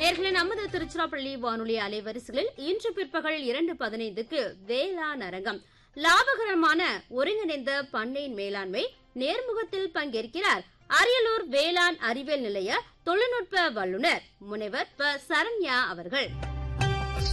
நேயர்களே, நமது திருச்சிராப்பள்ளி வானொலி அலைவரிசைகளில் இன்று பிற்பகல் 2:15க்கு வேளாண் அரங்கம். லாபகரமான ஒருங்கிணைந்த பண்ணை மேலாண்மை நேர்முகத்தில் பங்கேற்கிறார் அரியலூர் வேளாண் அறிவியல் நிலைய தொழில்நுட்ப வல்லுநர் முனைவர் ப. சரண்யா அவர்கள்.